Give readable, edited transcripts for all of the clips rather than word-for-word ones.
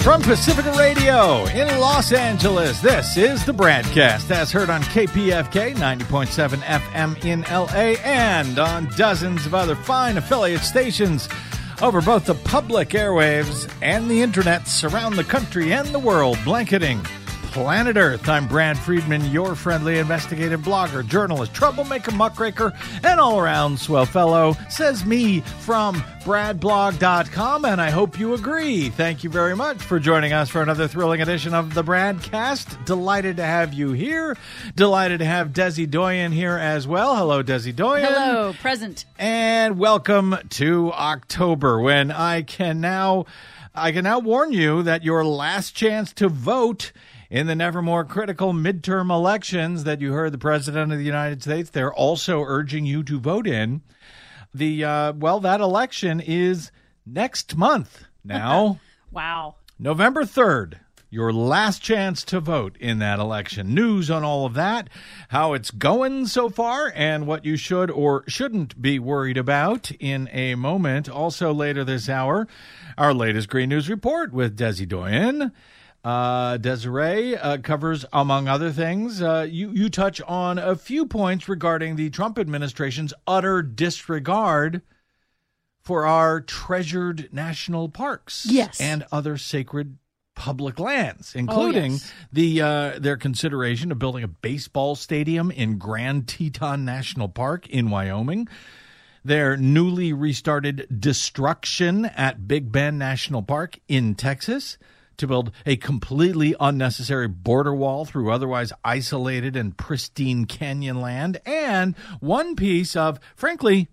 From Pacifica Radio in Los Angeles, this is the BradCast, as heard on KPFK 90.7 FM in LA and on dozens of other fine affiliate stations over both the public airwaves and the internets around the country and the world, blanketing planet Earth. I'm Brad Friedman, your friendly investigative blogger, journalist, troublemaker, muckraker, and all-around swell fellow, says me from bradblog.com, and I hope you agree. Thank you very much for joining us for another thrilling edition of the BradCast. Delighted to have you here. Delighted to have Desi Doyen here as well. Hello, Desi Doyen. Hello, present. And welcome to October, when I can now warn you that your last chance to vote in the never more critical midterm elections that you heard the President of the United States, they're also urging you to vote in. That election is next month now. Wow. November 3rd, your last chance to vote in that election. News on all of that, how it's going so far, and what you should or shouldn't be worried about in a moment. Also later this hour, our latest Green News Report with Desi Doyen. Desiree covers, among other things, you touch on a few points regarding the Trump administration's utter disregard for our treasured national parks, yes, and other sacred public lands, including their consideration of building a baseball stadium in Grand Teton National Park in Wyoming, their newly restarted destruction at Big Bend National Park in Texas, to build a completely unnecessary border wall through otherwise isolated and pristine canyon land, and one piece of, frankly,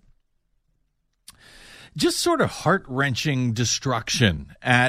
just sort of heart-wrenching destruction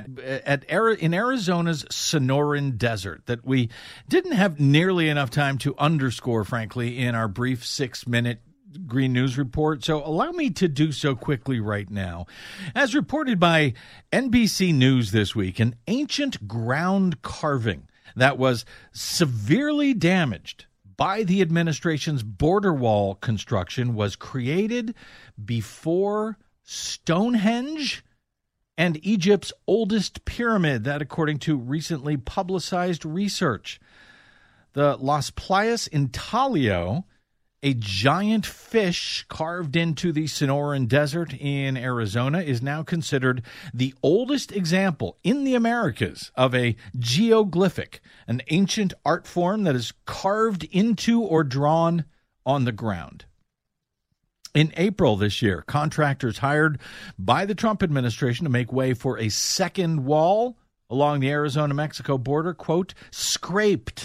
in Arizona's Sonoran Desert that we didn't have nearly enough time to underscore, frankly, in our brief 6-minute Green News Report, so allow me to do so quickly right now. As reported by NBC News this week, an ancient ground carving that was severely damaged by the administration's border wall construction was created before Stonehenge and Egypt's oldest pyramid, that according to recently publicized research. The Las Playas Intalio, a giant fish carved into the Sonoran Desert in Arizona, is now considered the oldest example in the Americas of a geoglyphic, an ancient art form that is carved into or drawn on the ground. In April this year, contractors hired by the Trump administration to make way for a second wall along the Arizona-Mexico border, quote, scraped,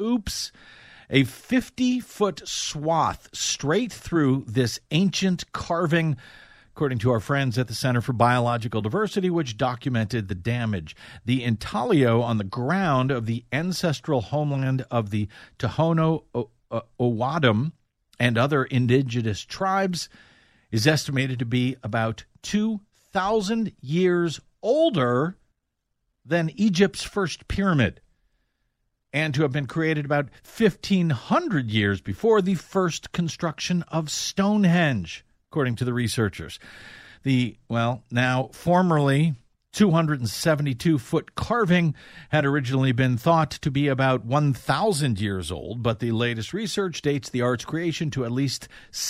a 50-foot swath straight through this ancient carving, according to our friends at the Center for Biological Diversity, which documented the damage. The intaglio on the ground of the ancestral homeland of the Tohono O'odham and other indigenous tribes is estimated to be about 2,000 years older than Egypt's first pyramid, and to have been created about 1,500 years before the first construction of Stonehenge, according to the researchers. The, now formerly 272-foot carving had originally been thought to be about 1,000 years old, but the latest research dates the art's creation to at least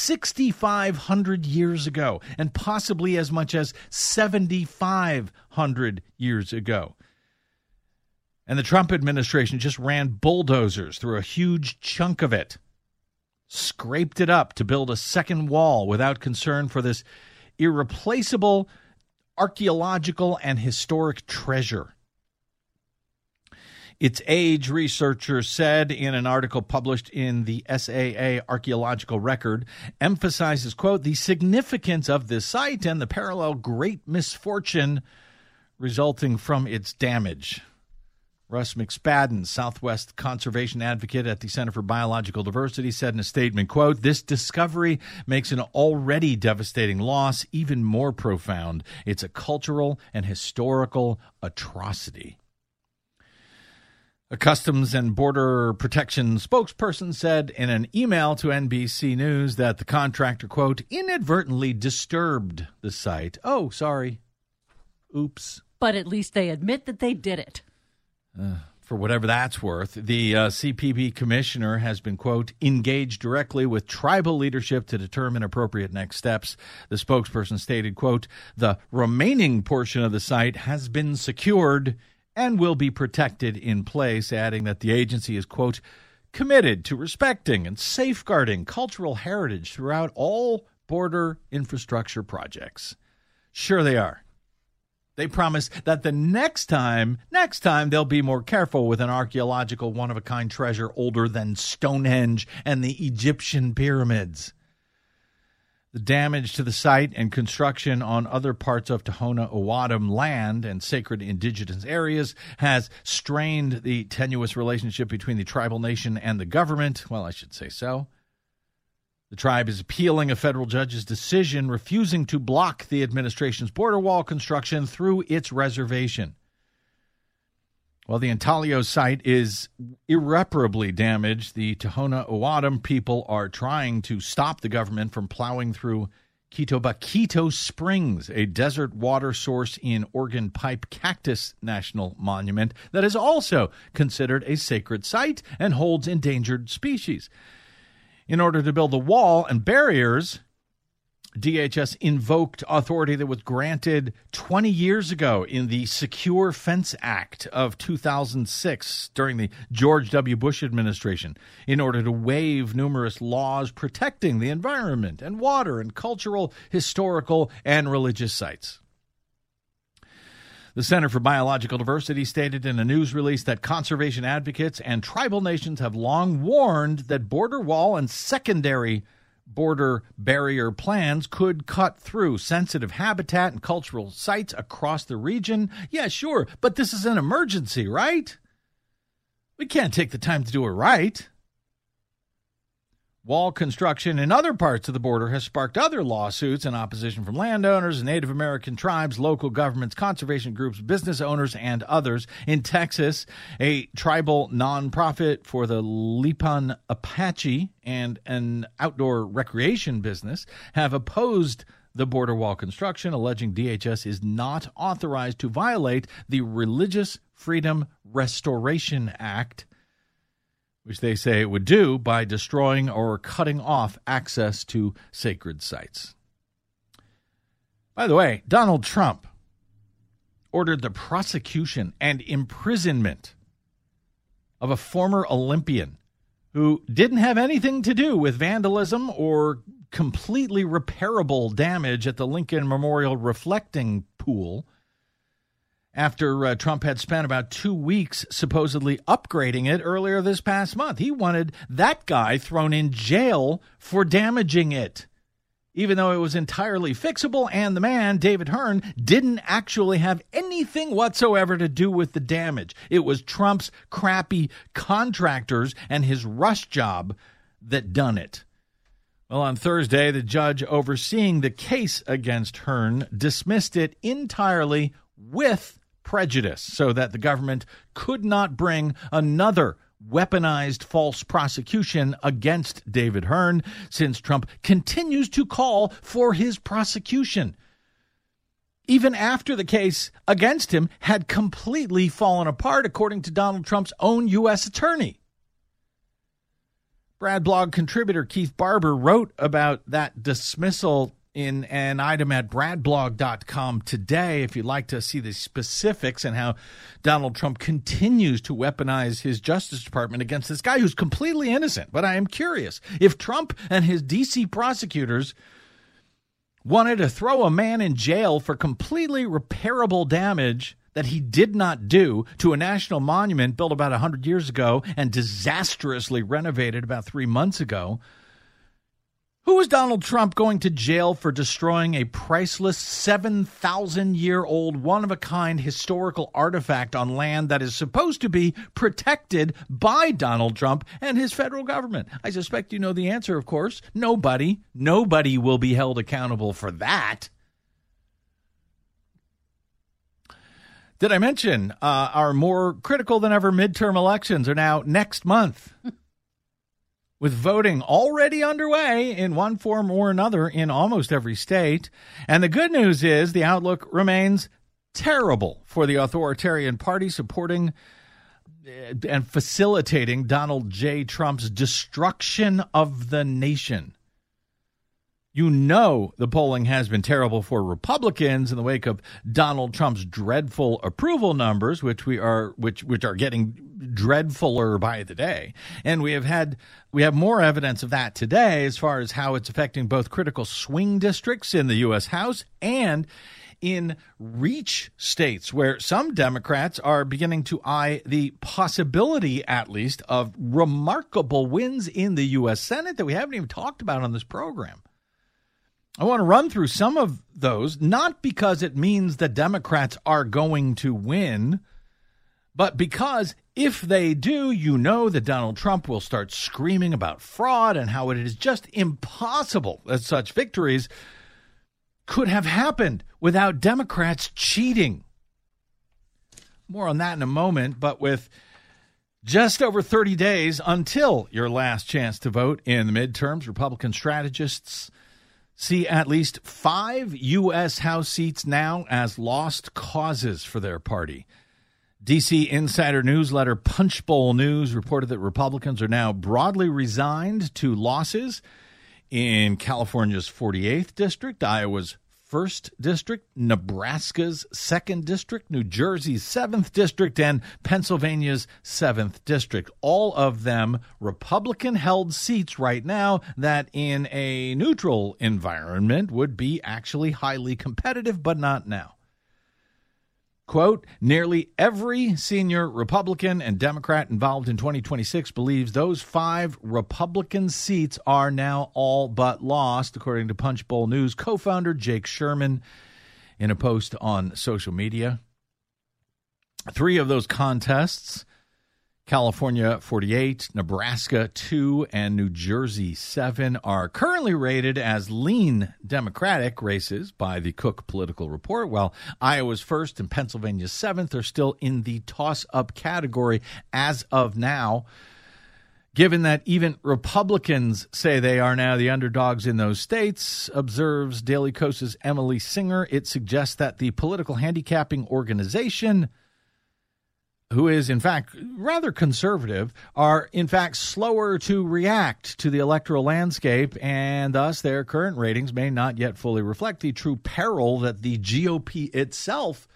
6,500 years ago, and possibly as much as 7,500 years ago. And the Trump administration just ran bulldozers through a huge chunk of it, scraped it up to build a second wall without concern for this irreplaceable archaeological and historic treasure. Its age, researchers said in an article published in the SAA Archaeological Record, emphasizes, quote, the significance of this site and the parallel great misfortune resulting from its damage. Russ McSpadden, Southwest conservation advocate at the Center for Biological Diversity, said in a statement, quote, this discovery makes an already devastating loss even more profound. It's a cultural and historical atrocity. A Customs and Border Protection spokesperson said in an email to NBC News that the contractor, quote, inadvertently disturbed the site. Oh, sorry. Oops. but at least they admit that they did it. For whatever that's worth, the CPB commissioner has been, quote, engaged directly with tribal leadership to determine appropriate next steps. The spokesperson stated, quote, the remaining portion of the site has been secured and will be protected in place, adding that the agency is, quote, committed to respecting and safeguarding cultural heritage throughout all border infrastructure projects. Sure they are. They promise that the next time they'll be more careful with an archaeological one-of-a-kind treasure older than Stonehenge and the Egyptian pyramids. The damage to the site and construction on other parts of Tohono O'odham land and sacred indigenous areas has strained the tenuous relationship between the tribal nation and the government. Well, I should say so. The tribe is appealing a federal judge's decision refusing to block the administration's border wall construction through its reservation. While the Intalio site is irreparably damaged, the Tohono O'odham people are trying to stop the government from plowing through Quito Springs, a desert water source in Organ Pipe Cactus National Monument that is also considered a sacred site and holds endangered species. In order to build the wall and barriers, DHS invoked authority that was granted 20 years ago in the Secure Fence Act of 2006 during the George W. Bush administration in order to waive numerous laws protecting the environment and water and cultural, historical, and religious sites. The Center for Biological Diversity stated in a news release that conservation advocates and tribal nations have long warned that border wall and secondary border barrier plans could cut through sensitive habitat and cultural sites across the region. Yeah, sure, but this is an emergency, right? We can't take the time to do it right. Wall construction in other parts of the border has sparked other lawsuits and opposition from landowners, Native American tribes, local governments, conservation groups, business owners, and others. In Texas, a tribal nonprofit for the Lipan Apache and an outdoor recreation business have opposed the border wall construction, alleging DHS is not authorized to violate the Religious Freedom Restoration Act, which they say it would do by destroying or cutting off access to sacred sites. By the way, Donald Trump ordered the prosecution and imprisonment of a former Olympian who didn't have anything to do with vandalism or completely repairable damage at the Lincoln Memorial Reflecting Pool, after Trump had spent about 2 weeks supposedly upgrading it earlier this past month. He wanted that guy thrown in jail for damaging it, even though it was entirely fixable, and the man, David Hearn, didn't actually have anything whatsoever to do with the damage. It was Trump's crappy contractors and his rush job that done it. Well, on Thursday, the judge overseeing the case against Hearn dismissed it entirely with prejudice so that the government could not bring another weaponized false prosecution against David Hearn, since Trump continues to call for his prosecution, even after the case against him had completely fallen apart, according to Donald Trump's own U.S. attorney. Brad blog contributor Keith Barber wrote about that dismissal in an item at bradblog.com today, if you'd like to see the specifics and how Donald Trump continues to weaponize his Justice Department against this guy who's completely innocent. But I am curious, if Trump and his D.C. prosecutors wanted to throw a man in jail for completely repairable damage that he did not do to a national monument built about 100 years ago and disastrously renovated about 3 months ago, who is Donald Trump going to jail for destroying a priceless 7,000-year-old one-of-a-kind historical artifact on land that is supposed to be protected by Donald Trump and his federal government? I suspect you know the answer, of course. Nobody will be held accountable for that. Did I mention our more critical than ever midterm elections are now next month? With voting already underway in one form or another in almost every state. And the good news is the outlook remains terrible for the authoritarian party supporting and facilitating Donald J. Trump's destruction of the nation. You know the polling has been terrible for Republicans in the wake of Donald Trump's dreadful approval numbers, which are getting dreadfuler by the day. And we have more evidence of that today as far as how it's affecting both critical swing districts in the U.S. House and in reach states where some Democrats are beginning to eye the possibility, at least, of remarkable wins in the U.S. Senate that we haven't even talked about on this program. I want to run through some of those, not because it means that Democrats are going to win, but because if they do, you know that Donald Trump will start screaming about fraud and how it is just impossible that such victories could have happened without Democrats cheating. More on that in a moment, but with just over 30 days until your last chance to vote in the midterms, Republican strategists see at least 5 U.S. House seats now as lost causes for their party. D.C. insider newsletter Punchbowl News reported that Republicans are now broadly resigned to losses in California's 48th district, Iowa's 1st district, Nebraska's 2nd district, New Jersey's 7th district, and Pennsylvania's 7th district. All of them Republican-held seats right now that in a neutral environment would be actually highly competitive, but not now. Quote, nearly every senior Republican and Democrat involved in 2026 believes those 5 Republican seats are now all but lost, according to Punchbowl News co-founder Jake Sherman in a post on social media. 3 of those contests, California 48, Nebraska 2, and New Jersey 7, are currently rated as lean Democratic races by the Cook Political Report, while Iowa's 1st and Pennsylvania's 7th are still in the toss-up category as of now. Given that even Republicans say they are now the underdogs in those states, observes Daily Kos's Emily Singer, it suggests that the political handicapping organization, who is, in fact, rather conservative, are, in fact, slower to react to the electoral landscape, and thus their current ratings may not yet fully reflect the true peril that the GOP itself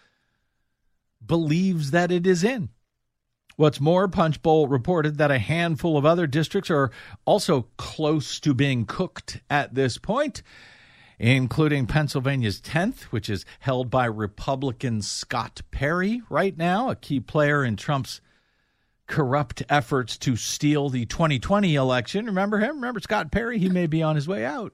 believes that it is in. What's more, Punchbowl reported that a handful of other districts are also close to being cooked at this point, including Pennsylvania's 10th, which is held by Republican Scott Perry right now, a key player in Trump's corrupt efforts to steal the 2020 election. Remember him? Remember Scott Perry? He may be on his way out.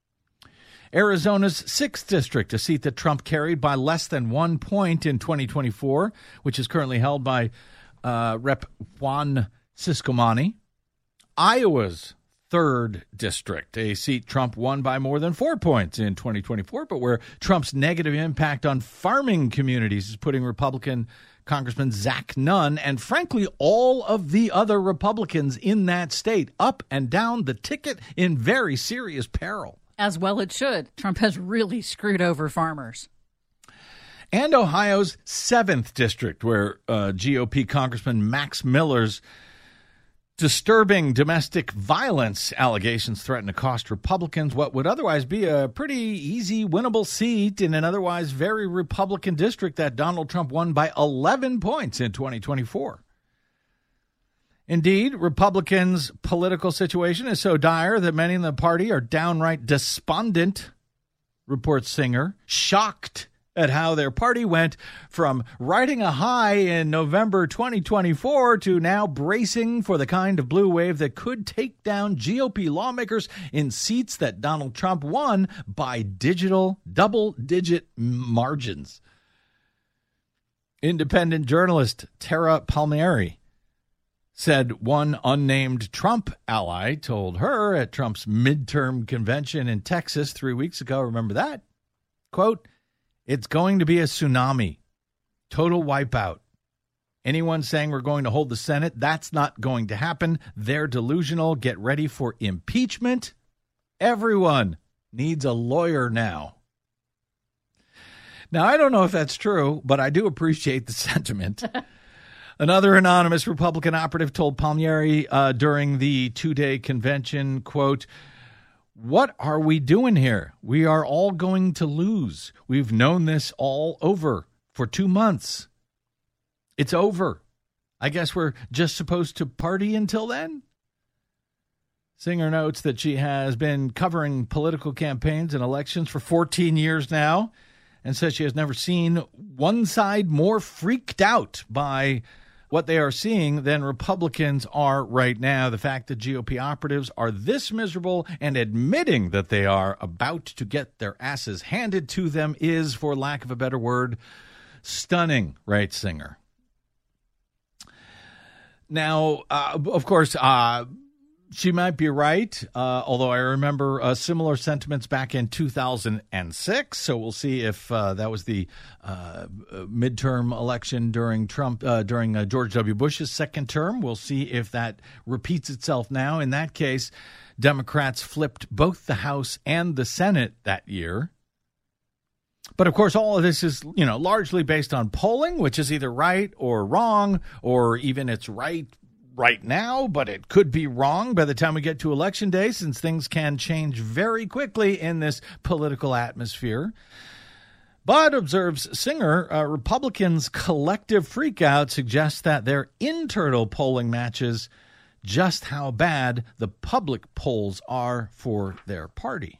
Arizona's 6th district, a seat that Trump carried by less than 1 point in 2024, which is currently held by Rep. Juan Ciscomani. Iowa's 3rd district, a seat Trump won by more than 4 points in 2024, but where Trump's negative impact on farming communities is putting Republican Congressman Zach Nunn and, frankly, all of the other Republicans in that state up and down the ticket in very serious peril. As well it should. Trump has really screwed over farmers. And Ohio's 7th district, where GOP Congressman Max Miller's disturbing domestic violence allegations threaten to cost Republicans what would otherwise be a pretty easy winnable seat in an otherwise very Republican district that Donald Trump won by 11 points in 2024. Indeed, Republicans' political situation is so dire that many in the party are downright despondent, reports Singer, shocked at how their party went from riding a high in November 2024 to now bracing for the kind of blue wave that could take down GOP lawmakers in seats that Donald Trump won by double-digit margins. Independent journalist Tara Palmieri said one unnamed Trump ally told her at Trump's midterm convention in Texas 3 weeks ago, remember that? Quote, "It's going to be a tsunami, total wipeout. Anyone saying we're going to hold the Senate, that's not going to happen. They're delusional. Get ready for impeachment. Everyone needs a lawyer now." Now, I don't know if that's true, but I do appreciate the sentiment. Another anonymous Republican operative told Palmieri during the two-day convention, quote, "What are we doing here? We are all going to lose. We've known this all over for 2 months. It's over. I guess we're just supposed to party until then?" Singer notes that she has been covering political campaigns and elections for 14 years now and says she has never seen one side more freaked out by what they are seeing than Republicans are right now. The fact that GOP operatives are this miserable and admitting that they are about to get their asses handed to them is, for lack of a better word, stunning, writes Singer. Now, of course, she might be right, although I remember similar sentiments back in 2006. So we'll see if that was the midterm election during George W. Bush's second term. We'll see if that repeats itself now. In that case, Democrats flipped both the House and the Senate that year. But of course, all of this is, largely based on polling, which is either right or wrong, or even it's right now, but it could be wrong by the time we get to Election Day, since things can change very quickly in this political atmosphere. But, observes Singer, Republicans' collective freakout suggests that their internal polling matches just how bad the public polls are for their party.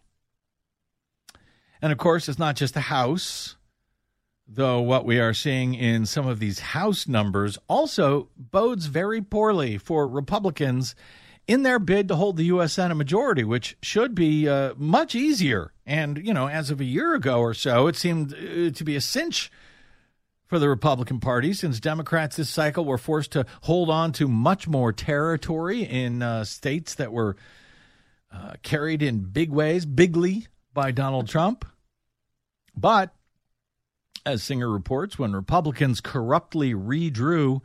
And, of course, it's not just the House, though what we are seeing in some of these House numbers also bodes very poorly for Republicans in their bid to hold the U.S. Senate majority, which should be much easier. And, as of a year ago or so, it seemed to be a cinch for the Republican Party, since Democrats this cycle were forced to hold on to much more territory in states that were carried in bigly by Donald Trump. But as Singer reports, when Republicans corruptly redrew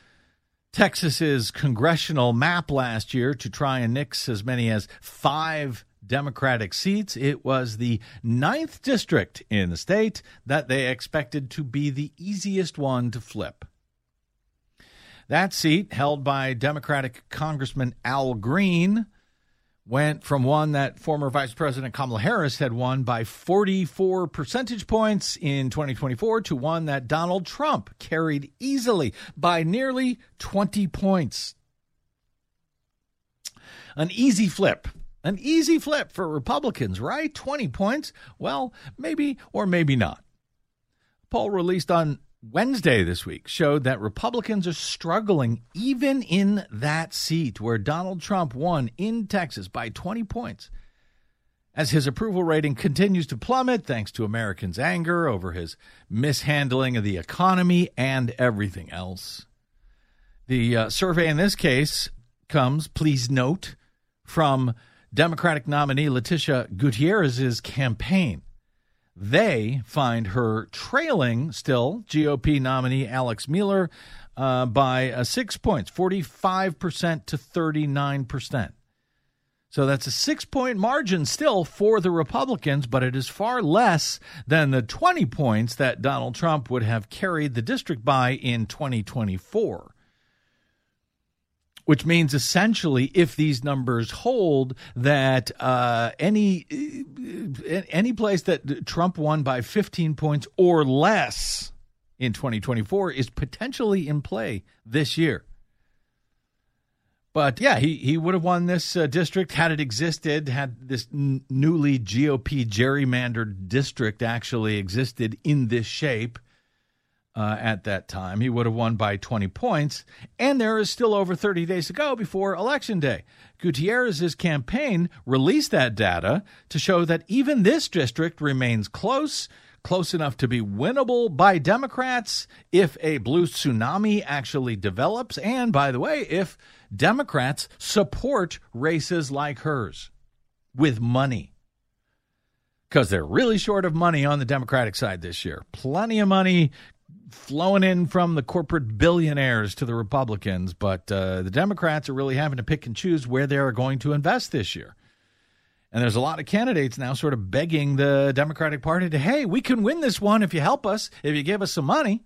Texas's congressional map last year to try and nix as many as 5 Democratic seats, it was the 9th district in the state that they expected to be the easiest one to flip. That seat, held by Democratic Congressman Al Green, went from one that former Vice President Kamala Harris had won by 44 percentage points in 2024 to one that Donald Trump carried easily by nearly 20 points. An easy flip for Republicans, right? 20 points? Well, maybe or maybe not. A poll released on Wednesday this week showed that Republicans are struggling even in that seat where Donald Trump won in Texas by 20 points, as his approval rating continues to plummet thanks to Americans' anger over his mishandling of the economy and everything else. The survey in this case comes, please note, from Democratic nominee Leticia Gutierrez's campaign. They find her trailing still GOP nominee Alex Mueller by 6 points, 45% to 39%. So that's a 6-point margin still for the Republicans, but it is far less than the 20 points that Donald Trump would have carried the district by in 2024. Which means essentially, if these numbers hold, that any place that Trump won by 15 points or less in 2024 is potentially in play this year. But yeah, he would have won this district had it existed, had this newly GOP gerrymandered district actually existed in this shape. At that time, he would have won by 20 points, and there is still over 30 days to go before Election Day. Gutierrez's campaign released that data to show that even this district remains close enough to be winnable by Democrats if a blue tsunami actually develops, and, by the way, if Democrats support races like hers with money. Because they're really short of money on the Democratic side this year. Plenty of money flowing in from the corporate billionaires to the Republicans, but the Democrats are really having to pick and choose where they are going to invest this year. And there's a lot of candidates now sort of begging the Democratic Party to, hey, we can win this one if you help us, if you give us some money.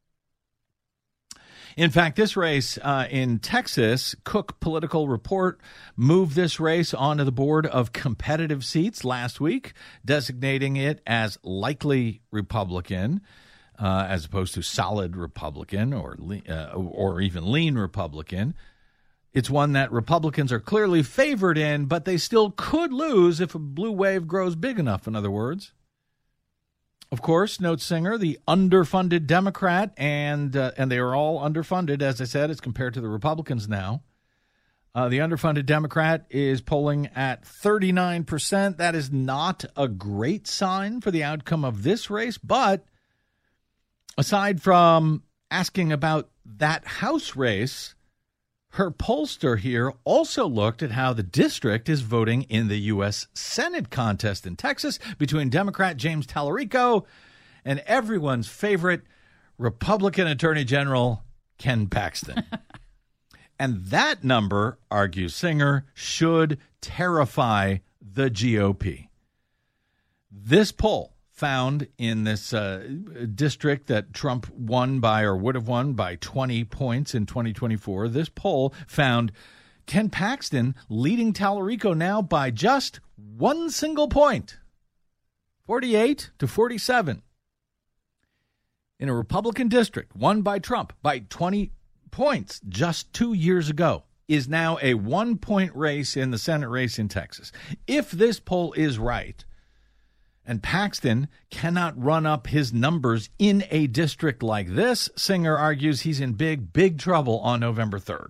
In fact, this race in Texas, Cook Political Report moved this race onto the board of competitive seats last week, designating it as likely Republican, as opposed to solid Republican or even lean Republican. It's one that Republicans are clearly favored in, but they still could lose if a blue wave grows big enough, in other words. Of course, notes Singer, the underfunded Democrat, and they are all underfunded, as I said, as compared to the Republicans now. The underfunded Democrat is polling at 39%. That is not a great sign for the outcome of this race, but aside from asking about that House race, her pollster here also looked at how the district is voting in the U.S. Senate contest in Texas between Democrat James Tallarico and everyone's favorite Republican Attorney General Ken Paxton. And that number, argues Singer, should terrify the GOP. This poll found in this district that Trump won by or would have won by 20 points in 2024. This poll found Ken Paxton leading Tallarico now by just one single point, 48 to 47. In a Republican district won by Trump by 20 points just 2 years ago is now a 1-point race in the Senate race in Texas. If this poll is right, and Paxton cannot run up his numbers in a district like this, Singer argues he's in big trouble on November 3rd.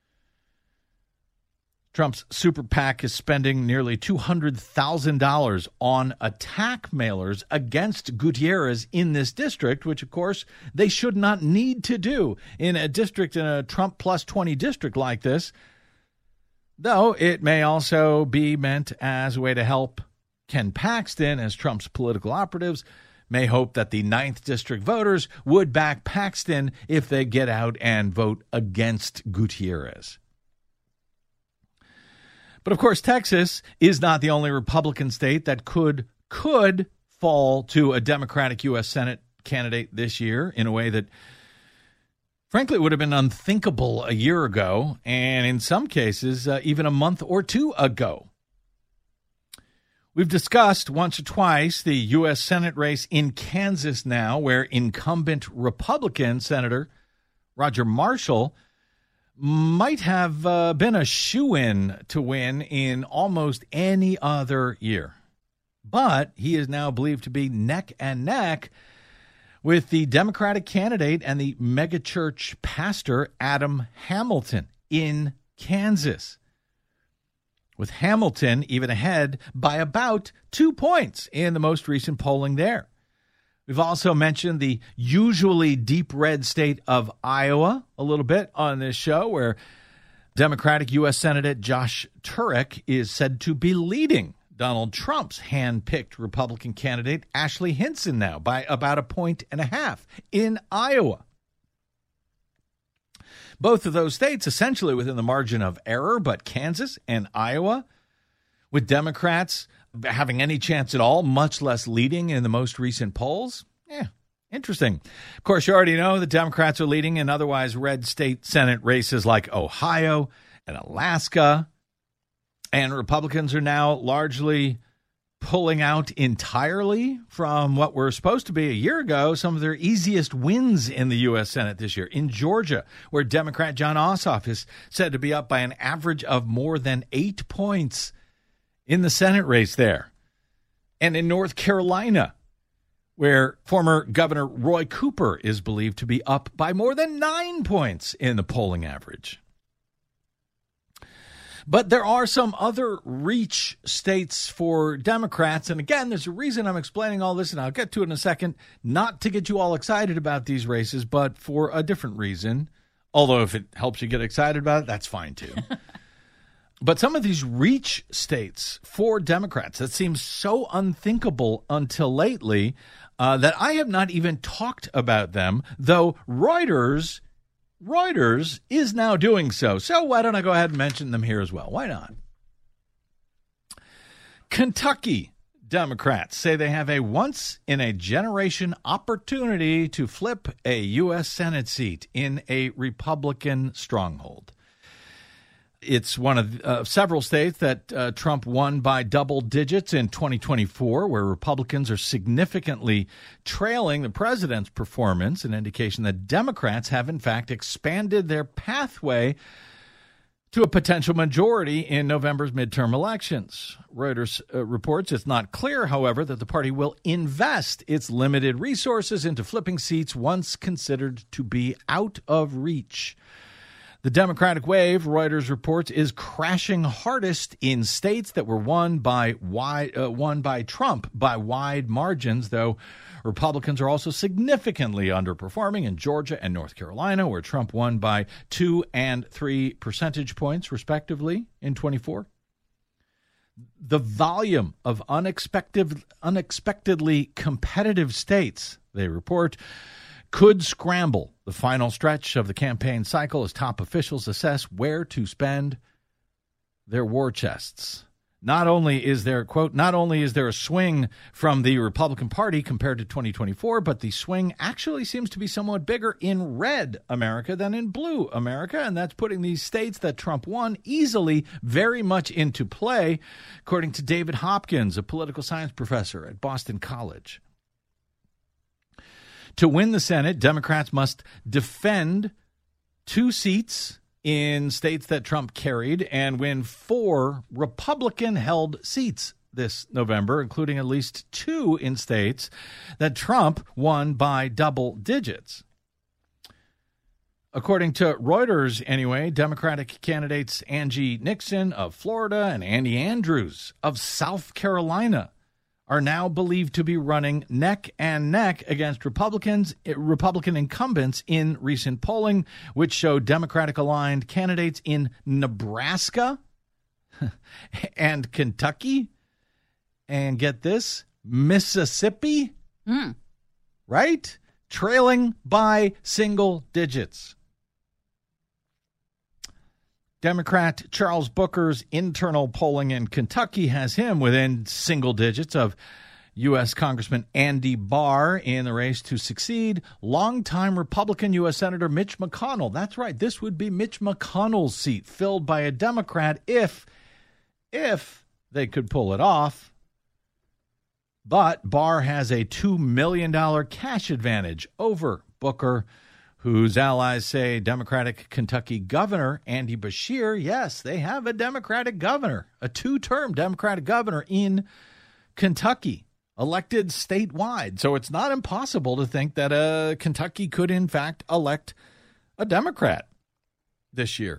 Trump's super PAC is spending nearly $200,000 on attack mailers against Gutierrez in this district, which, of course, they should not need to do in a district, in a Trump plus 20 district like this, though it may also be meant as a way to help Ken Paxton, as Trump's political operatives may hope that the 9th District voters would back Paxton if they get out and vote against Gutierrez. But, of course, Texas is not the only Republican state that could fall to a Democratic U.S. Senate candidate this year in a way that, frankly, would have been unthinkable a year ago, and in some cases, even a month or two ago. We've discussed once or twice the U.S. Senate race in Kansas now, where incumbent Republican Senator Roger Marshall might have been a shoo-in to win in almost any other year. But he is now believed to be neck and neck with the Democratic candidate and the megachurch pastor Adam Hamilton in Kansas, with Hamilton even ahead by about 2 points in the most recent polling there. We've also mentioned the usually deep red state of Iowa a little bit on this show, where Democratic U.S. Senator Josh Turek is said to be leading Donald Trump's hand-picked Republican candidate Ashley Hinson now by about 1.5 points in Iowa. Both of those states essentially within the margin of error, but Kansas and Iowa, with Democrats having any chance at all, much less leading in the most recent polls. Interesting. Of course, you already know the Democrats are leading in otherwise red state Senate races like Ohio and Alaska, and Republicans are now largely pulling out entirely from what were supposed to be a year ago some of their easiest wins in the U.S. Senate this year. In Georgia, where Democrat Jon Ossoff is said to be up by an average of more than 8 points in the Senate race there. And in North Carolina, where former Governor Roy Cooper is believed to be up by more than 9 points in the polling average. But there are some other reach states for Democrats. And again, there's a reason I'm explaining all this, and I'll get to it in a second, not to get you all excited about these races, but for a different reason. Although if it helps you get excited about it, that's fine too. But some of these reach states for Democrats that seems so unthinkable until lately that I have not even talked about them, though Reuters is now doing so. So why don't I go ahead and mention them here as well? Why not? Kentucky Democrats say they have a once-in-a-generation opportunity to flip a U.S. Senate seat in a Republican stronghold. It's one of several states that Trump won by double digits in 2024, where Republicans are significantly trailing the president's performance, an indication that Democrats have, in fact, expanded their pathway to a potential majority in November's midterm elections. Reuters reports it's not clear, however, that the party will invest its limited resources into flipping seats once considered to be out of reach. The Democratic wave, Reuters reports, is crashing hardest in states that were won by Trump by wide margins, though Republicans are also significantly underperforming in Georgia and North Carolina, where Trump won by 2 and 3 percentage points, respectively, in 24. The volume of unexpectedly competitive states, they report, could scramble the final stretch of the campaign cycle as top officials assess where to spend their war chests. Not only is there a swing from the Republican Party compared to 2024, but the swing actually seems to be somewhat bigger in red America than in blue America, and that's putting these states that Trump won easily very much into play, according to David Hopkins, a political science professor at Boston College. To win the Senate, Democrats must defend 2 seats in states that Trump carried and win 4 Republican-held seats this November, including at least 2 in states that Trump won by double digits. According to Reuters, anyway, Democratic candidates Angie Nixon of Florida and Andy Andrews of South Carolina are now believed to be running neck and neck against Republican incumbents in recent polling, which showed Democratic-aligned candidates in Nebraska and Kentucky, and get this, Mississippi, right? Trailing by single digits. Democrat Charles Booker's internal polling in Kentucky has him within single digits of U.S. Congressman Andy Barr in the race to succeed longtime Republican U.S. Senator Mitch McConnell. That's right. This would be Mitch McConnell's seat filled by a Democrat if they could pull it off. But Barr has a $2 million cash advantage over Booker, whose allies say Democratic Kentucky Governor Andy Beshear, yes, they have a Democratic governor, a 2-term Democratic governor in Kentucky, elected statewide. So it's not impossible to think that Kentucky could, in fact, elect a Democrat this year.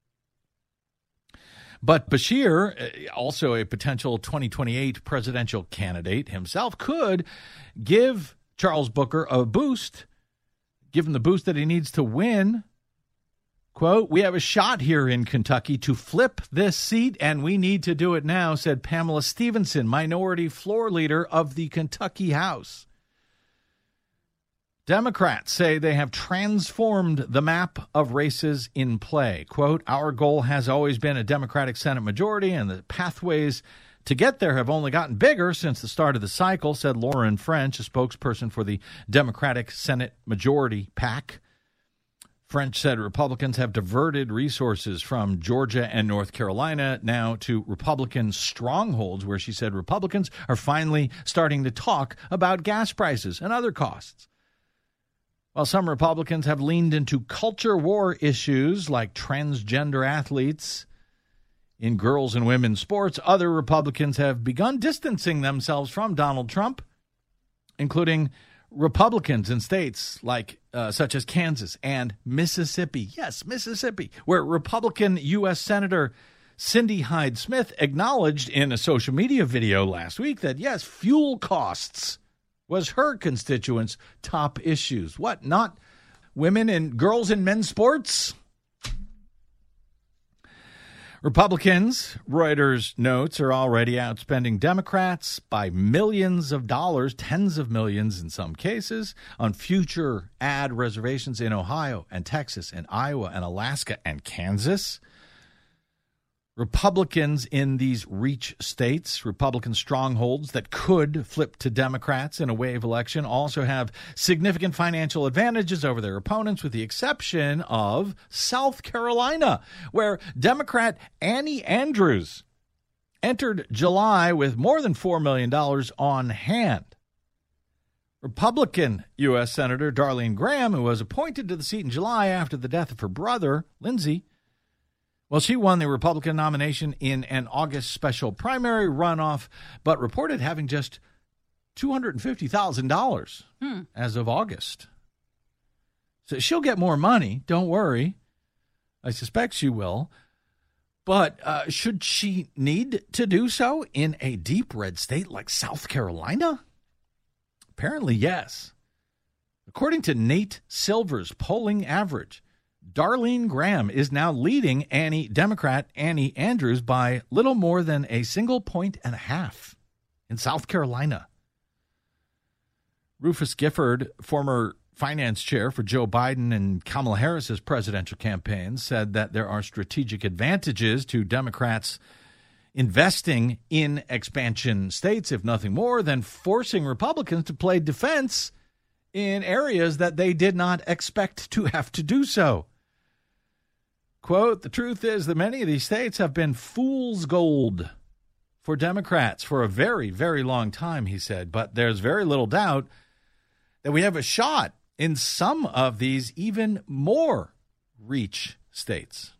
But Beshear, also a potential 2028 presidential candidate himself, could give Charles Booker a boost, give him the boost that he needs to win. Quote, "We have a shot here in Kentucky to flip this seat, and we need to do it now," said Pamela Stevenson, minority floor leader of the Kentucky House. Democrats say they have transformed the map of races in play. Quote, "Our goal has always been a Democratic Senate majority, and the pathways to get there have only gotten bigger since the start of the cycle," said Lauren French, a spokesperson for the Democratic Senate Majority PAC. French said Republicans have diverted resources from Georgia and North Carolina now to Republican strongholds, where she said Republicans are finally starting to talk about gas prices and other costs. While some Republicans have leaned into culture war issues like transgender athletes in girls and women's sports, other Republicans have begun distancing themselves from Donald Trump, including Republicans in states like such as Kansas and Mississippi. Yes, Mississippi, where Republican U.S. Senator Cindy Hyde-Smith acknowledged in a social media video last week that, yes, fuel costs was her constituents' top issues. What, not women and girls in men's sports? Republicans, Reuters notes, are already outspending Democrats by millions of dollars, tens of millions in some cases, on future ad reservations in Ohio and Texas and Iowa and Alaska and Kansas. Republicans in these reach states, Republican strongholds that could flip to Democrats in a wave election, also have significant financial advantages over their opponents, with the exception of South Carolina, where Democrat Annie Andrews entered July with more than $4 million on hand. Republican U.S. Senator Darlene Graham, who was appointed to the seat in July after the death of her brother, Lindsey, well, she won the Republican nomination in an August special primary runoff, but reported having just $250,000 as of August. So she'll get more money, don't worry. I suspect she will. But should she need to do so in a deep red state like South Carolina? Apparently, yes. According to Nate Silver's polling average, Darlene Graham is now leading Democrat Annie Andrews by little more than a single point and a half in South Carolina. Rufus Gifford, former finance chair for Joe Biden and Kamala Harris's presidential campaigns, said that there are strategic advantages to Democrats investing in expansion states, if nothing more than forcing Republicans to play defense in areas that they did not expect to have to do so. Quote, the truth is that many of these states have been fool's gold for Democrats for a very, very long time, he said. But there's very little doubt that we have a shot in some of these even more reach states.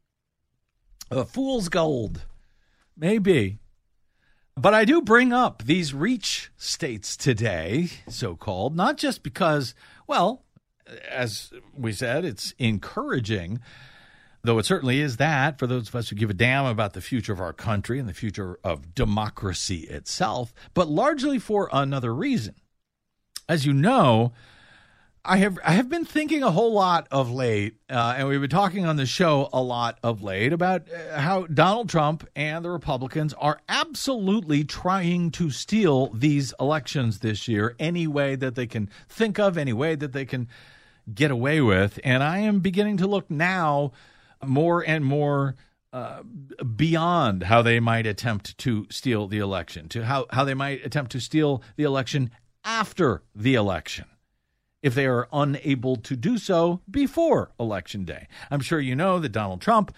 Fool's gold, maybe. But I do bring up these reach states today, so-called, not just because, well, as we said, it's encouraging, though it certainly is that for those of us who give a damn about the future of our country and the future of democracy itself, but largely for another reason. As you know, I have been thinking a whole lot of late, and we've been talking on the show a lot of late about how Donald Trump and the Republicans are absolutely trying to steal these elections this year any way that they can think of, any way that they can get away with. And I am beginning to look now more and more beyond how they might attempt to steal the election, to how they might attempt to steal the election after the election, if they are unable to do so before Election Day. I'm sure you know that Donald Trump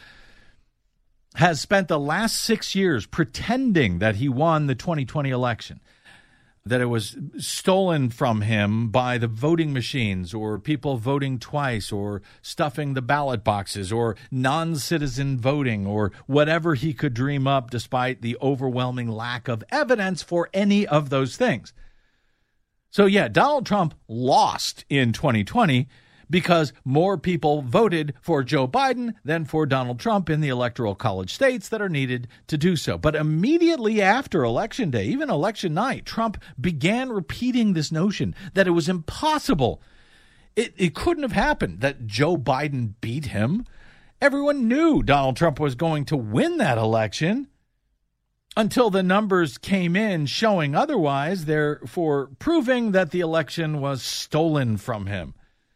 has spent the last 6 years pretending that he won the 2020 election, that it was stolen from him by the voting machines or people voting twice or stuffing the ballot boxes or non-citizen voting or whatever he could dream up, despite the overwhelming lack of evidence for any of those things. So, yeah, Donald Trump lost in 2020 because more people voted for Joe Biden than for Donald Trump in the Electoral College states that are needed to do so. But immediately after Election Day, even election night, Trump began repeating this notion that it was impossible. It couldn't have happened that Joe Biden beat him. Everyone knew Donald Trump was going to win that election until the numbers came in showing otherwise, therefore proving that the election was stolen from him.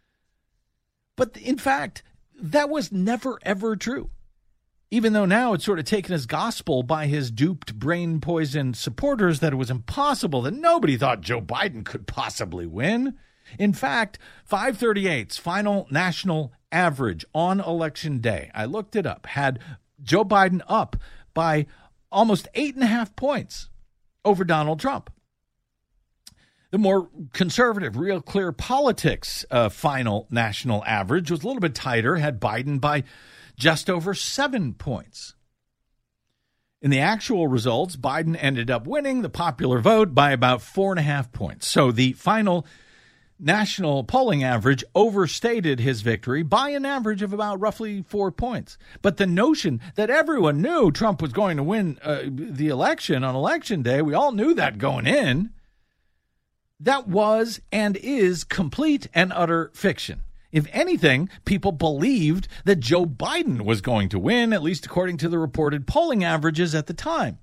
But in fact, that was never, ever true. Even though now it's sort of taken as gospel by his duped, brain-poisoned supporters that it was impossible, that nobody thought Joe Biden could possibly win. In fact, 538's final national average on Election Day, I looked it up, had Joe Biden up by almost 8.5 points over Donald Trump. The more conservative, Real Clear Politics final national average was a little bit tighter, had Biden by just over 7 points. In the actual results, Biden ended up winning the popular vote by about 4.5 points. So the final national polling average overstated his victory by an average of about roughly 4 points. But the notion that everyone knew Trump was going to win the election on Election Day, we all knew that going in, that was and is complete and utter fiction. If anything, people believed that Joe Biden was going to win, at least according to the reported polling averages at the time.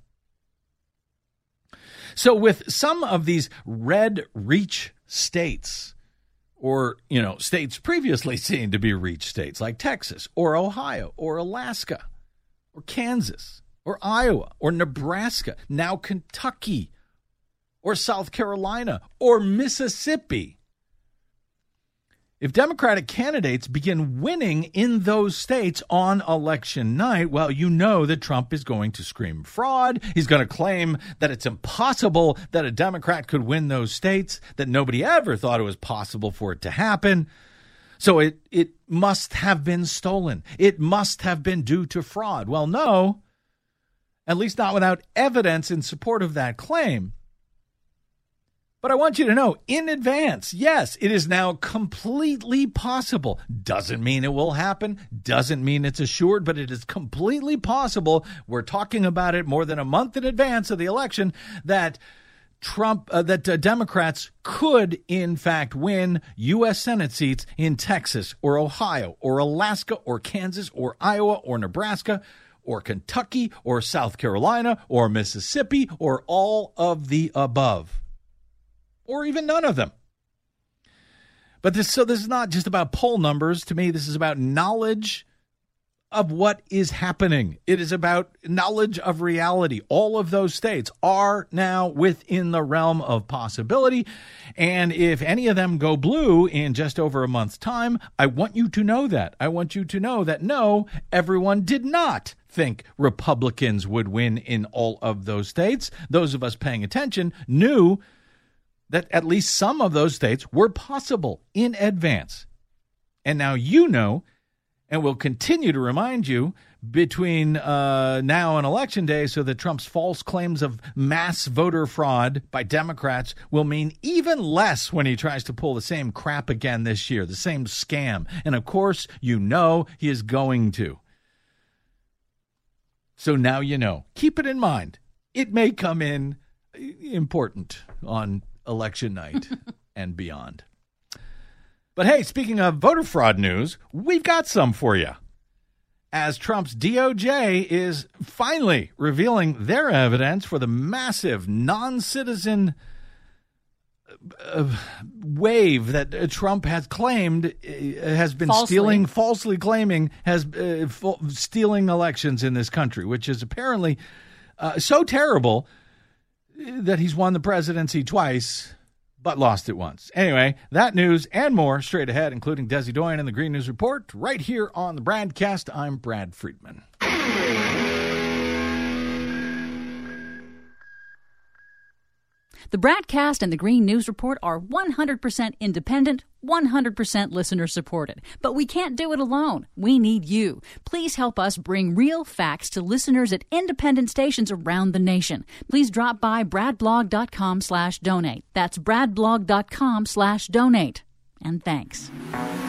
So with some of these red reach states, or, states previously seen to be reach states like Texas or Ohio or Alaska or Kansas or Iowa or Nebraska, now Kentucky or South Carolina or Mississippi. If Democratic candidates begin winning in those states on election night, well, you know that Trump is going to scream fraud. He's going to claim that it's impossible that a Democrat could win those states, that nobody ever thought it was possible for it to happen. So it must have been stolen. It must have been due to fraud. Well, no, at least not without evidence in support of that claim. But I want you to know in advance, yes, it is now completely possible. Doesn't mean it will happen. Doesn't mean it's assured, but it is completely possible. We're talking about it more than a month in advance of the election that Democrats could, in fact, win U.S. Senate seats in Texas or Ohio or Alaska or Kansas or Iowa or Nebraska or Kentucky or South Carolina or Mississippi or all of the above. Or even none of them. But this is not just about poll numbers. To me, this is about knowledge of what is happening. It is about knowledge of reality. All of those states are now within the realm of possibility. And if any of them go blue in just over a month's time, I want you to know that. I want you to know that no, everyone did not think Republicans would win in all of those states. Those of us paying attention knew that at least some of those states were possible in advance. And now you know, and we'll continue to remind you between now and Election Day so that Trump's false claims of mass voter fraud by Democrats will mean even less when he tries to pull the same crap again this year, the same scam. And of course, you know he is going to. So now you know. Keep it in mind. It may come in important on election night and beyond. But hey, speaking of voter fraud news, we've got some for you. As Trump's DOJ is finally revealing their evidence for the massive non-citizen wave that Trump has claimed has been falsely claiming has stealing elections in this country, which is apparently so terrible that he's won the presidency twice, but lost it once. Anyway, that news and more straight ahead, including Desi Doyen and the Green News Report, right here on the BradCast. I'm Brad Friedman. The BradCast and the Green News Report are 100% independent, 100% listener-supported. But we can't do it alone. We need you. Please help us bring real facts to listeners at independent stations around the nation. Please drop by bradblog.com/donate. That's bradblog.com/donate. And thanks.